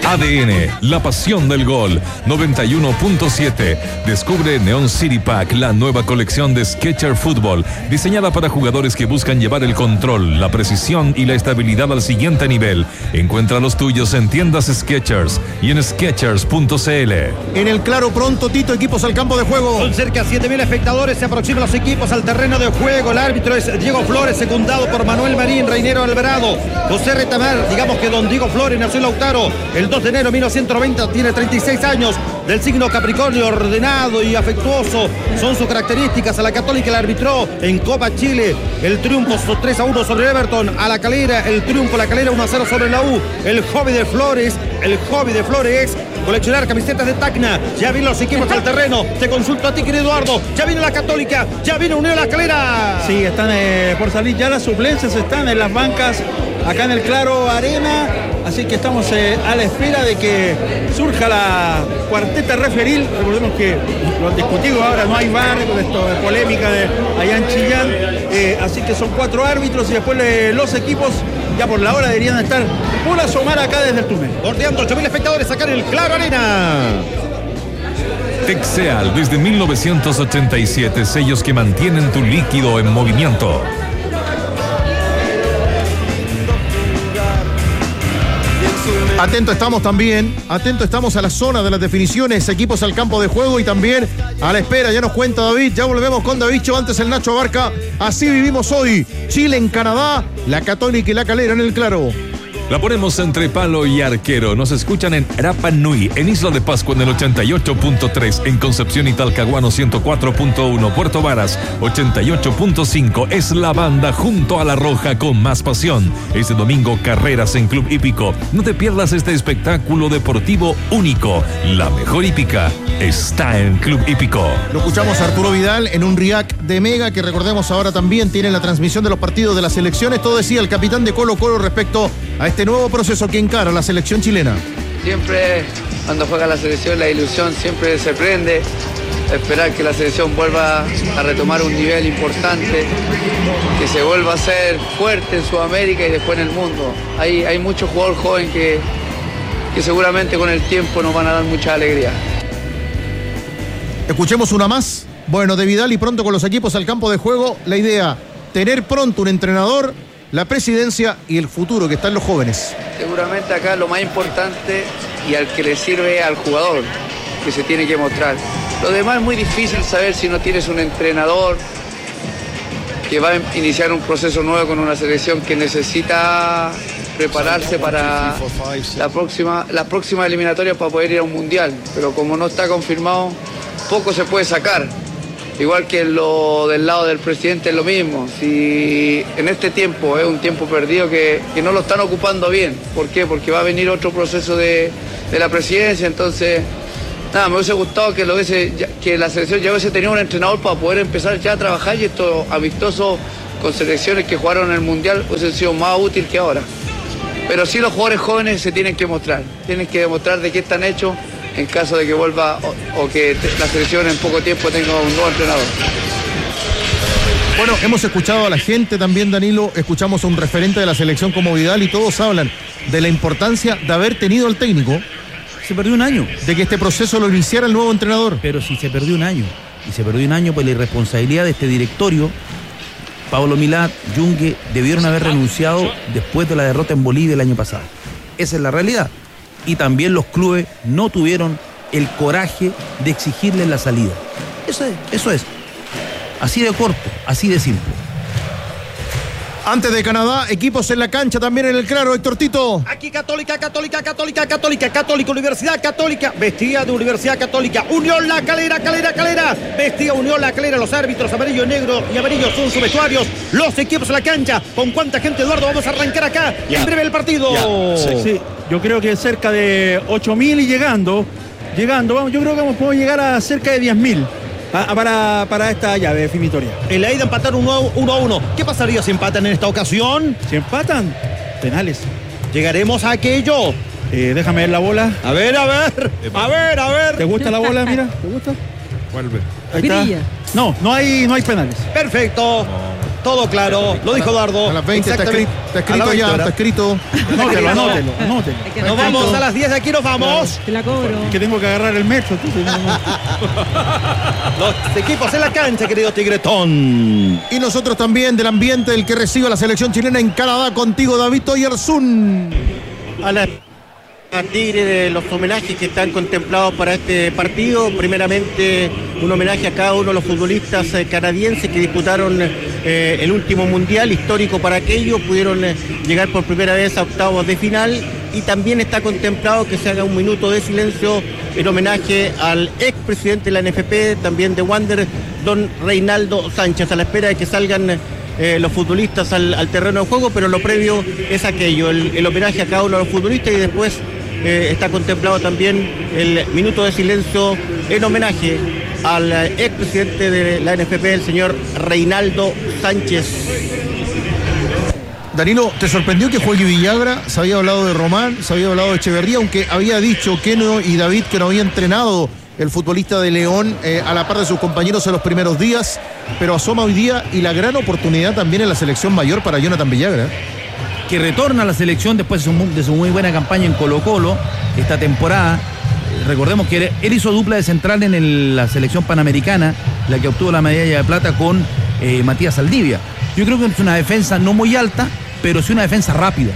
ADN, la pasión del gol. 91.7. Descubre Neon City Pack, la nueva colección de Skechers Fútbol, diseñada para jugadores que buscan llevar el control, la precisión y la estabilidad al siguiente nivel. Encuentra los tuyos en tiendas Skechers y en Skechers.cl. En el Claro pronto, Tito, equipos al campo de juego. Con cerca de 7.000 espectadores se aproximan los equipos al terreno de juego. El árbitro es Diego Flores, secundado por Manuel Marín, Reinero Alvarado, José Retamar. Digamos que don Diego Flores nació en Lautaro el 2 de enero de 1990, tiene 36 años, del signo Capricornio, ordenado y afectuoso. Son sus características. A la Católica le arbitró en Copa Chile el triunfo 3-1 sobre Everton. A la Calera el triunfo, la Calera 1-0 sobre la U. El hobby de Flores es coleccionar camisetas de Tacna. Ya vienen los equipos al terreno. Te consulto a ti, querido Eduardo. Ya viene la Católica, ya viene Unión La Calera. Sí, están por salir ya las suplencias, están en las bancas acá en el Claro Arena. Así que estamos a la espera de que surja la cuarteta referil. Recordemos que lo discutido ahora, no hay VAR, con esto de polémica de allá en Chillán. Así que son 4 árbitros y después los equipos ya por la hora deberían estar por asomar acá desde el túnel. Bordeando 8.000 espectadores acá en el Claro Arena. Texeal, desde 1987, sellos que mantienen tu líquido en movimiento. Atento estamos también, atento estamos a la zona de las definiciones, equipos al campo de juego y también a la espera, ya nos cuenta David, ya volvemos con Davicho, antes el Nacho Abarca. Así vivimos hoy, Chile en Canadá, la Católica y la Calera en el Claro. La ponemos entre palo y arquero. Nos escuchan en Rapa Nui, en Isla de Pascua en el 88.3, en Concepción y Talcahuano 104.1, Puerto Varas 88.5. Es la banda junto a la Roja con más pasión. Este domingo, carreras en Club Hípico. No te pierdas este espectáculo deportivo único. La mejor hípica está en Club Hípico. Lo escuchamos a Arturo Vidal en un RIAC de Mega, que recordemos ahora también tiene la transmisión de los partidos de las selecciones. Todo decía el capitán de Colo Colo respecto a este nuevo proceso que encara la selección chilena. Siempre cuando juega la selección la ilusión siempre se prende, esperar que la selección vuelva a retomar un nivel importante, que se vuelva a ser fuerte en Sudamérica y después en el mundo. Hay muchos jugadores jóvenes que seguramente con el tiempo nos van a dar mucha alegría. Escuchemos una más. Bueno, de Vidal y pronto con los equipos al campo de juego, la idea, tener pronto un entrenador, la presidencia y el futuro que está en los jóvenes. Seguramente acá lo más importante y al que le sirve al jugador, que se tiene que mostrar. Lo demás es muy difícil saber si no tienes un entrenador que va a iniciar un proceso nuevo con una selección que necesita prepararse para la próxima eliminatoria para poder ir a un mundial. Pero como no está confirmado, poco se puede sacar. Igual que lo del lado del presidente es lo mismo. Si en este tiempo es un tiempo perdido que no lo están ocupando bien. ¿Por qué? Porque va a venir otro proceso de la presidencia. Entonces, nada, me hubiese gustado que la selección ya hubiese tenido un entrenador para poder empezar ya a trabajar y estos amistosos con selecciones que jugaron en el Mundial hubiesen sido más útil que ahora. Pero sí los jugadores jóvenes se tienen que mostrar. Tienen que demostrar de qué están hechos en caso de que vuelva o que la selección en poco tiempo tenga un nuevo entrenador. Bueno, hemos escuchado a la gente también, Danilo, escuchamos a un referente de la selección como Vidal y todos hablan de la importancia de haber tenido al técnico. Se perdió un año. De que este proceso lo iniciara el nuevo entrenador. Pero si se perdió un año, y se perdió un año por la irresponsabilidad de este directorio, Pablo Milad, Yungue, debieron haber renunciado después de la derrota en Bolivia el año pasado. Esa es la realidad. Y también los clubes no tuvieron el coraje de exigirle la salida. Eso es. Así de corto, así de simple. Antes de Canadá, equipos en la cancha también en el Claro, Héctor Tito. Aquí Católica, Universidad Católica, vestida de Universidad Católica, Unión La Calera, vestida Unión La Calera, los árbitros amarillo, negro y amarillo son sus vestuarios, los equipos en la cancha. ¿Con cuánta gente, Eduardo? Vamos a arrancar acá y en breve el partido. Sí, yo creo que cerca de 8.000 y llegando, vamos, yo creo que podemos llegar a cerca de 10.000. Para esta llave definitoria. En la ida empataron 1-1. ¿Qué pasaría si empatan en esta ocasión? Si empatan, penales. ¿Llegaremos a aquello? Déjame ver la bola. A ver. ¿Te gusta la bola? Mira, ¿te gusta? Vuelve. Ahí está. No hay penales. Perfecto. todo claro. Lo dijo Eduardo. A las 20 está escrito ya, está escrito. Anótelo. Nos vamos a las 10 de aquí, nos vamos. Te la cobro. Que tengo que agarrar el metro. Entonces, Los equipos en la cancha, querido Tigretón. Y nosotros también del ambiente del que recibe la selección chilena en Canadá. Contigo, David Toyerzún. A la Tigre de los homenajes que están contemplados para este partido. Primeramente, un homenaje a cada uno de los futbolistas canadienses que disputaron el último mundial, histórico para aquellos. Pudieron llegar por primera vez a octavos de final. Y también está contemplado que se haga un minuto de silencio en homenaje al expresidente de la NFP, también de Wander, don Reinaldo Sánchez, a la espera de que salgan los futbolistas al terreno de juego, pero lo previo es aquello, el homenaje a cada uno de los futbolistas, y después está contemplado también el minuto de silencio en homenaje al expresidente de la NFP, el señor Reinaldo Sánchez. Danilo, ¿te sorprendió que juegue Villagra? Se había hablado de Román, se había hablado de Echeverría, aunque había dicho Keno y David que no había entrenado el futbolista de León a la par de sus compañeros en los primeros días, pero asoma hoy día y la gran oportunidad también en la selección mayor para Jonathan Villagra. Que retorna a la selección después de su muy buena campaña en Colo-Colo esta temporada. Recordemos que él hizo dupla de central en la selección panamericana, la que obtuvo la medalla de plata con Matías Saldivia. Yo creo que es una defensa no muy alta, pero sí una defensa rápida,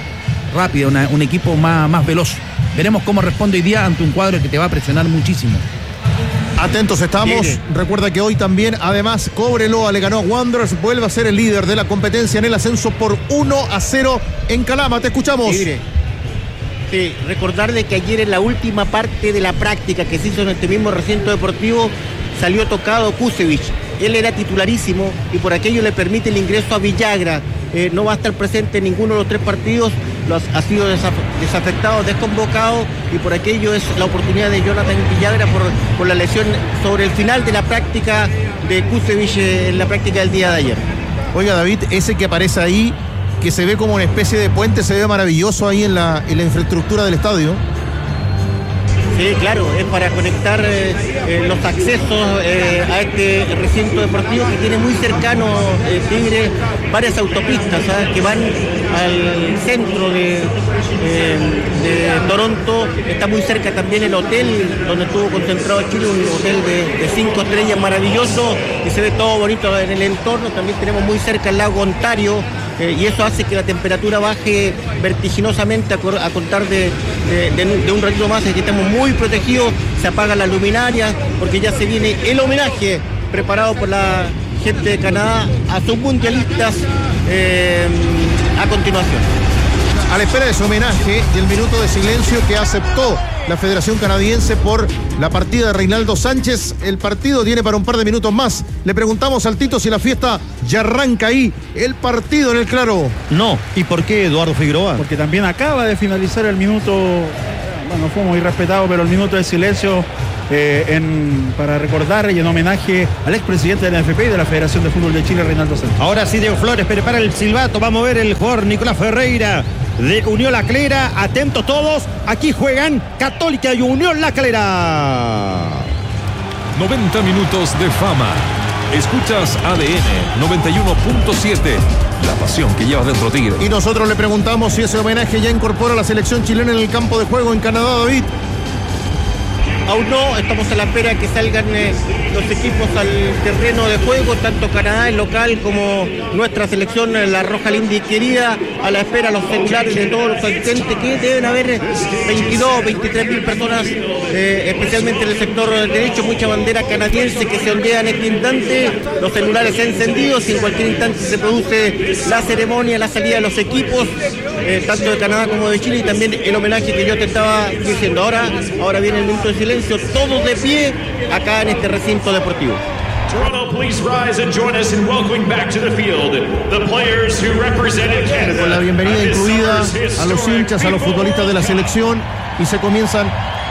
un equipo más veloz. Veremos cómo responde hoy día ante un cuadro que te va a presionar muchísimo. Atentos estamos. Recuerda que hoy también, además, Cobreloa le ganó a Wanderers, vuelve a ser el líder de la competencia en el ascenso por 1-0 en Calama. Te escuchamos. Sí, recordarle que ayer en la última parte de la práctica que se hizo en este mismo recinto deportivo salió tocado Kusevich. Él era titularísimo y por aquello le permite el ingreso a Villagra. No va a estar presente en ninguno de los 3 partidos, ha sido desafectado, desconvocado, y por aquello es la oportunidad de Jonathan Villagra por la lesión sobre el final de la práctica de Kusevich en la práctica del día de ayer. Oiga, David, ese que aparece ahí, que se ve como una especie de puente, se ve maravilloso ahí en la infraestructura del estadio. Sí, claro, es para conectar los accesos a este recinto deportivo que tiene muy cercano Tigre varias autopistas que van al centro de Toronto. Está muy cerca también el hotel donde estuvo concentrado Chile, un hotel de 5 estrellas maravilloso, y se ve todo bonito en el entorno. También tenemos muy cerca el lago Ontario, y eso hace que la temperatura baje vertiginosamente a contar de un ratito más. Es que estamos muy protegidos, se apagan las luminarias porque ya se viene el homenaje preparado por la gente de Canadá a sus mundialistas a continuación. A la espera de su homenaje y el minuto de silencio que aceptó la Federación Canadiense por la partida de Reinaldo Sánchez, el partido tiene para un par de minutos más. Le preguntamos al Tito si la fiesta ya arranca ahí, el partido en el Claro. No. ¿Y por qué, Eduardo Figueroa? porque también acaba de finalizar el minuto, bueno, fue muy respetado, pero el minuto de silencio para recordar y en homenaje al expresidente de la NFP y de la Federación de Fútbol de Chile, Reinaldo Sánchez. Ahora sí, Diego Flores prepara el silbato. Vamos a ver el jugador Nicolás Ferreira de Unión La Calera. Atentos todos, aquí juegan Católica y Unión La Calera. 90 minutos de fama. Escuchas ADN 91.7. La pasión que llevas dentro, Tigre. Y nosotros le preguntamos si ese homenaje ya incorpora a la selección chilena en el campo de juego en Canadá, David. Aún no, estamos a la espera que salgan los equipos al terreno de juego, tanto Canadá, el local, como nuestra selección, la Roja Linda y Querida, a la espera los celulares de todos los asistentes, que deben haber 22, 23 mil personas, especialmente en el sector derecho, mucha bandera canadiense que se ondea en este instante, los celulares encendidos, y en cualquier instante se produce la ceremonia, la salida de los equipos, tanto de Canadá como de Chile, y también el homenaje que yo te estaba diciendo. Ahora viene el minuto de silencio, todos de pie acá en este recinto deportivo. Toronto, please rise and join us in welcoming back to the field the players who represented Canada. Con la bienvenida incluida a los hinchas, a los futbolistas de la selección, y se comienza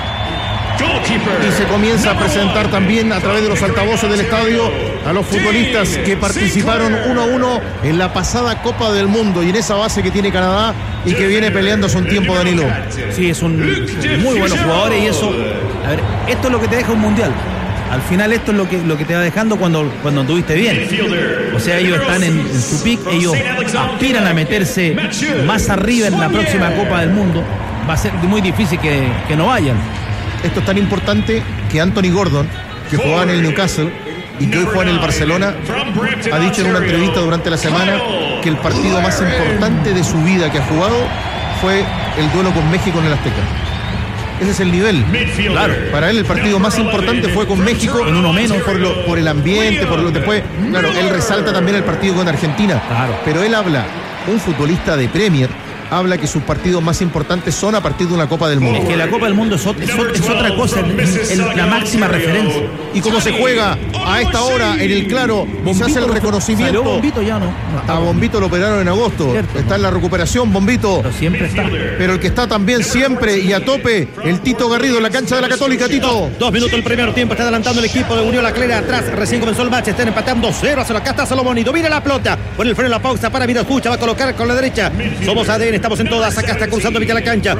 a presentar también a través de los altavoces del estadio a los futbolistas que participaron 1-1 en la pasada Copa del Mundo, y en esa base que tiene Canadá y que viene peleando hace un tiempo, Danilo. Sí, son muy buenos jugadores, y eso, a ver, esto es lo que te deja un mundial. Al final esto es lo que te va dejando cuando anduviste bien. O sea, ellos están en su pick, ellos aspiran a meterse más arriba en la próxima Copa del Mundo. Va a ser muy difícil que no vayan. Esto es tan importante que Anthony Gordon, que jugaba en el Newcastle y que hoy juega en el Barcelona, ha dicho en una entrevista durante la semana que el partido más importante de su vida que ha jugado fue el duelo con México en el Azteca. Ese es el nivel. Claro, para él el partido más importante fue con México, en uno menos, por el ambiente, por lo después. Claro, él resalta también el partido con Argentina. Claro. Pero él habla, un futbolista de Premier, habla que sus partidos más importantes son a partir de una Copa del Mundo. Es que la Copa del Mundo es otra cosa, la máxima referencia. Y como se juega a esta hora en el Claro, se hace el reconocimiento. Bombito ya no. A Bombito lo operaron en agosto. Cierto. Está en la recuperación, Bombito. Pero siempre está. Pero el que está también siempre y a tope, el Tito Garrido en la cancha de la Católica, Tito. 2 minutos el primer tiempo, está adelantando el equipo de Unión La Calera atrás. Recién comenzó el match, están empatando 0-0. Acá está Salomón y domina la pelota. Pone el freno en la pausa para Virajucha, va a colocar con la derecha. Somos ADN, estamos en todas. Acá está cruzando mitad de la cancha.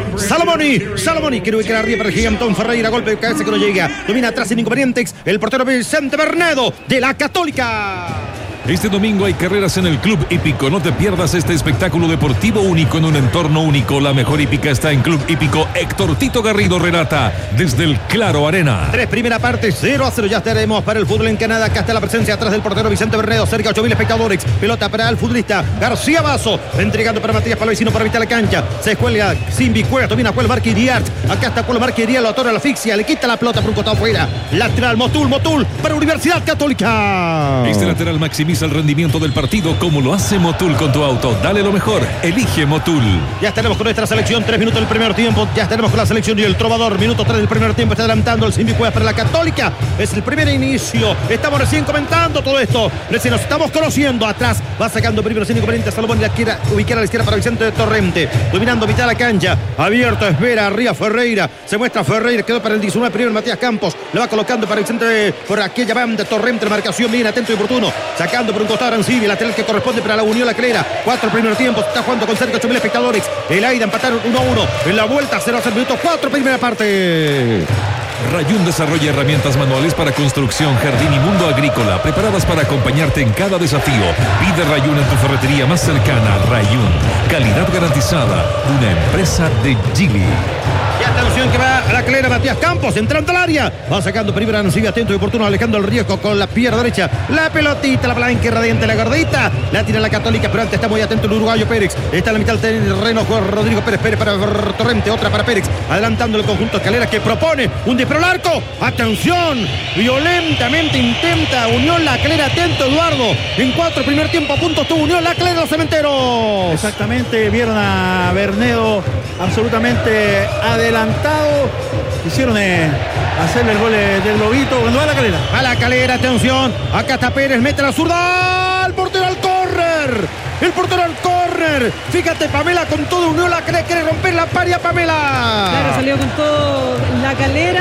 Salomoni quiere ubicar arriba para el gigantón Ferreira. Golpe de cabeza que no llega. Domina atrás sin inconvenientes el portero Vicente Bernedo de la Católica. Este domingo hay carreras en el Club Hípico. No te pierdas este espectáculo deportivo único en un entorno único. La mejor hípica está en Club Hípico. Héctor Tito Garrido relata desde el Claro Arena. 3 primera parte, 0-0. Ya estaremos para el fútbol en Canadá. Acá está la presencia atrás del portero Vicente Bernedo. Cerca 8.000 espectadores. Pelota para el futbolista García Vaso. Entregando para Matías Palavecino para evitar la cancha. Se escuelga Simbi Cuevas. Domina Cuel Marquiriart. Acá está Cuel Marquiriart. Lo atora la asfixia. Le quita la pelota por un costado afuera. Lateral Motul para Universidad Católica. Este lateral maximiza el rendimiento del partido como lo hace Motul con tu auto. Dale lo mejor, elige Motul. Ya estaremos con nuestra selección, 3 minutos del primer tiempo. Ya estaremos con la selección y el Trovador. Minuto 3 del primer tiempo, está adelantando el Simbi Cuevas para la Católica. Es el primer inicio. Estamos recién comentando todo esto. Recién nos estamos conociendo. Atrás va sacando primero sin inconveniente. Salomón la quiere ubicar a la izquierda para Vicente Torrente. Dominando mitad de la cancha. Abierto, espera, arriba Ferreira. Se muestra Ferreira, quedó para el 19 primero Matías Campos. Le va colocando para Vicente por aquella banda. Torrente, la marcación bien atento y oportuno. Sacando por un costado Arancibia, lateral que corresponde para la Unión La Calera. 4 primer tiempo, está jugando con cerca de 8.000 espectadores. El Aida empataron 1-1 en la vuelta, 0-0 minutos, 4 primera parte. Rayún desarrolla herramientas manuales para construcción, jardín y mundo agrícola, preparadas para acompañarte en cada desafío. Pide Rayún en tu ferretería más cercana. Rayún, calidad garantizada, una empresa de Gili. Y atención que va a La Calera, Matías Campos entrando al área, va sacando primero Arancibia, atento y oportuno, alejando el riesgo con la pierna derecha, la pelotita, la blanca y radiante, la gordita, la tira la Católica, pero antes está muy atento el uruguayo Pérez, está en la mitad del terreno Rodrigo Pérez para Torrente, otra para Pérez, adelantando el conjunto Calera que propone un disparo al arco, atención, violentamente intenta Unión La Calera, atento Eduardo, en 4 primer tiempo a punto estuvo Unión La Calera, los cementeros. Exactamente, vieron a Bernedo absolutamente adelantado, quisieron hacerle el gol del Lobito. Cuando va a La Calera. A La Calera, atención, acá está Pérez, mete la zurda, el portero al córner. El portero al córner. Fíjate, Pamela con todo Unión La Calera quiere romper la paria, Pamela. Claro, salió con todo La Calera,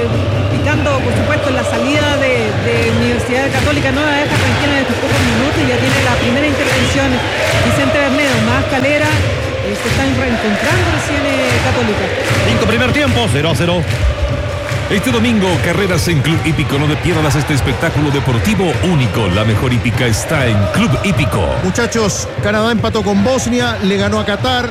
picando por supuesto en la salida de Universidad Católica. No la deja tranquila en estos pocos minutos y ya tiene la primera intervención Vicente Bernedo, más Calera. Se están reencontrando recién Católica. 5 primer tiempo, 0-0. Este domingo, carreras en Club Hípico. No te pierdas este espectáculo deportivo único. La mejor hípica está en Club Hípico. Muchachos, Canadá empató con Bosnia, le ganó a Qatar,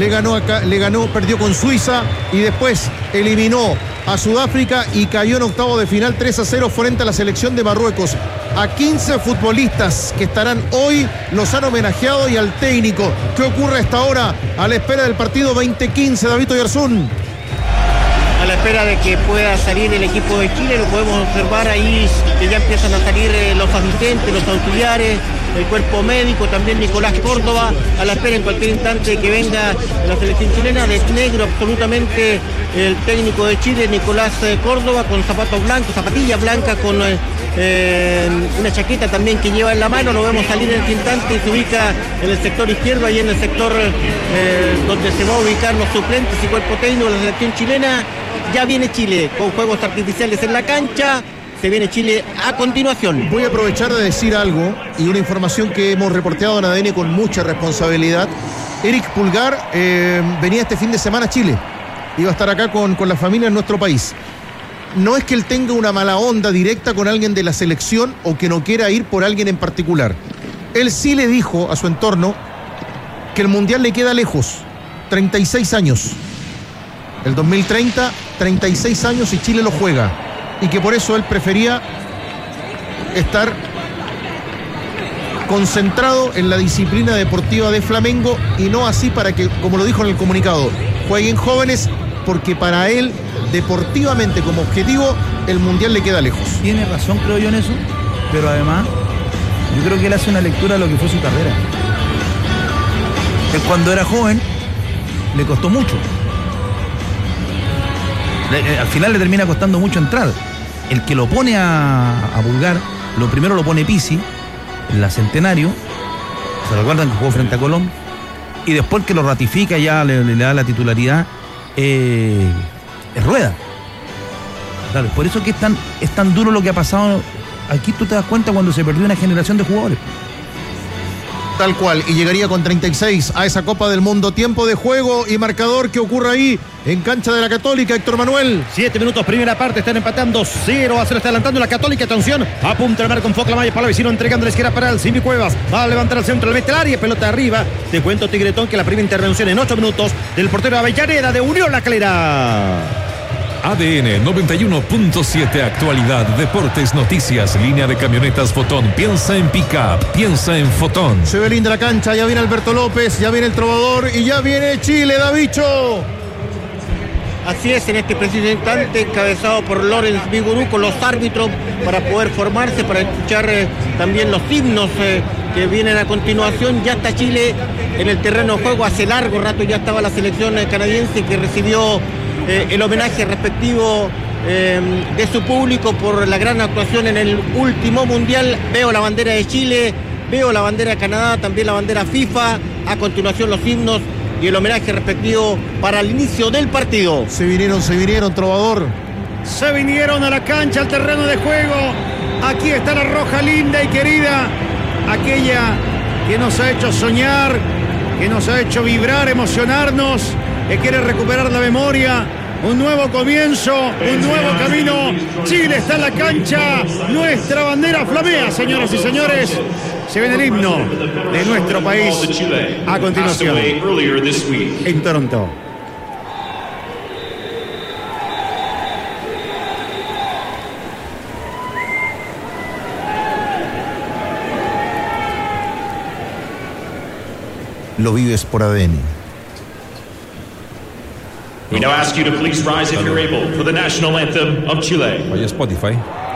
perdió con Suiza y después eliminó a Sudáfrica y cayó en octavo de final 3-0 frente a la selección de Marruecos. A 15 futbolistas que estarán hoy los han homenajeado y al técnico. ¿Qué ocurre a esta hora a la espera del partido 2015, David Oyarzún? A la espera de que pueda salir el equipo de Chile, lo podemos observar ahí que ya empiezan a salir los asistentes, los auxiliares, el cuerpo médico, también Nicolás Córdoba, a la espera en cualquier instante que venga la selección chilena, de negro absolutamente el técnico de Chile, Nicolás Córdoba, con zapatos blancos, zapatillas blancas, con una chaqueta también que lleva en la mano, lo vemos salir en este instante y se ubica en el sector izquierdo, ahí en el sector donde se va a ubicar los suplentes y cuerpo técnico de la selección chilena. Ya viene Chile con fuegos artificiales en la cancha. Se viene Chile a continuación. Voy a aprovechar de decir algo y una información que hemos reporteado en ADN con mucha responsabilidad. Eric Pulgar venía este fin de semana a Chile. Iba a estar acá con la familia en nuestro país. no es que él tenga una mala onda directa con alguien de la selección o que no quiera ir por alguien en particular. Él sí le dijo a su entorno que el Mundial le queda lejos, 36 años. El 2030, 36 años y Chile lo juega. Y que por eso él prefería estar concentrado en la disciplina deportiva de Flamengo y no así para que, como lo dijo en el comunicado, jueguen jóvenes, porque para él, deportivamente como objetivo, el Mundial le queda lejos. Tiene razón, creo yo, en eso, pero además yo creo que él hace una lectura de lo que fue su carrera. Él cuando era joven le costó mucho. Al final le termina costando mucho entrar. El que lo pone a Bulgar, lo primero lo pone Pizzi en la Centenario, se recuerdan que jugó frente a Colón, y después que lo ratifica, ya le da la titularidad, es Rueda. Claro, por eso que es tan duro lo que ha pasado. Aquí tú te das cuenta cuando se perdió una generación de jugadores. Tal cual, y llegaría con 36 a esa Copa del Mundo. Tiempo de juego y marcador que ocurre ahí en cancha de la Católica, Héctor Manuel. 7 minutos, primera parte, están empatando 0-0, está adelantando la Católica, atención, apunta el mar con Foc Lamaya, para vecino, entregando la izquierda para el Simbi Cuevas, va a levantar al centro, le mete el área, pelota arriba. Te cuento, Tigretón, que la primera intervención en 8 minutos del portero Avellaneda de Unión La Calera. ADN 91.7, actualidad, deportes, noticias, línea de camionetas Fotón. Piensa en pick-up, piensa en Fotón. Se ve linda la cancha, ya viene Alberto López, ya viene el Trovador y ya viene Chile, Davicho. Así es, en este preciso instante, encabezado por Lorenz Vigurú con los árbitros para poder formarse, para escuchar también los himnos que vienen a continuación. Ya está Chile en el terreno de juego, hace largo rato ya estaba la selección canadiense que recibió el homenaje respectivo de su público por la gran actuación en el último Mundial. Veo la bandera de Chile, veo la bandera de Canadá, también la bandera FIFA, a continuación los himnos y el homenaje respectivo para el inicio del partido. Se vinieron, Trovador. Se vinieron a la cancha, al terreno de juego. Aquí está la roja linda y querida, aquella que nos ha hecho soñar, que nos ha hecho vibrar, emocionarnos, que quiere recuperar la memoria. Un nuevo comienzo, un nuevo camino. Chile está en la cancha, nuestra bandera flamea, señoras y señores. Se viene el himno de nuestro país a continuación en Toronto. Lo vives por ADN. We now ask you to please rise if you're able for the national anthem of Chile. Vaya Spotify.